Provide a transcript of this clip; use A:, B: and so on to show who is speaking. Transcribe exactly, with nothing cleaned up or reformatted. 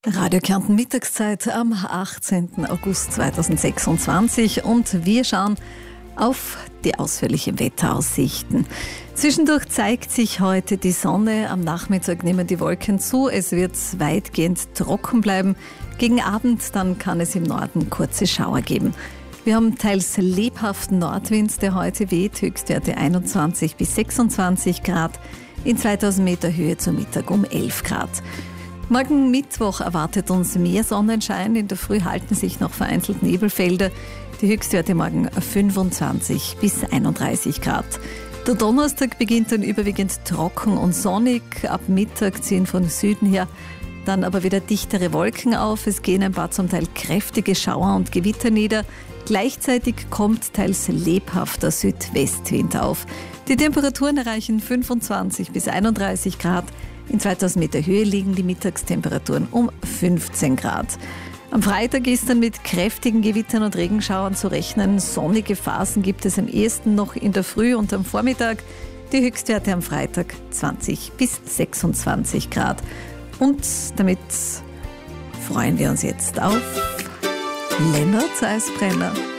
A: Radio Kärnten Mittagszeit am achtzehnten August zweitausendsechsundzwanzig und wir schauen auf die ausführlichen Wetteraussichten. Zwischendurch zeigt sich heute die Sonne, am Nachmittag nehmen die Wolken zu, es wird weitgehend trocken bleiben. Gegen Abend dann kann es im Norden kurze Schauer geben. Wir haben teils lebhaften Nordwind, der heute weht, Höchstwerte einundzwanzig bis sechsundzwanzig Grad, in zweitausend Meter Höhe zu Mittag um elf Grad. Morgen Mittwoch erwartet uns mehr Sonnenschein. In der Früh halten sich noch vereinzelt Nebelfelder. Die Höchstwerte morgen fünfundzwanzig bis einunddreißig Grad. Der Donnerstag beginnt dann überwiegend trocken und sonnig. Ab Mittag ziehen von Süden her dann aber wieder dichtere Wolken auf. Es gehen ein paar zum Teil kräftige Schauer und Gewitter nieder. Gleichzeitig kommt teils lebhafter Südwestwind auf. Die Temperaturen erreichen fünfundzwanzig bis einunddreißig Grad. In zweitausend Meter Höhe liegen die Mittagstemperaturen um fünfzehn Grad. Am Freitag ist dann mit kräftigen Gewittern und Regenschauern zu rechnen. Sonnige Phasen gibt es am ehesten noch in der Früh und am Vormittag. Die Höchstwerte am Freitag zwanzig bis sechsundzwanzig Grad. Und damit freuen wir uns jetzt auf Lennart Eisbrenner.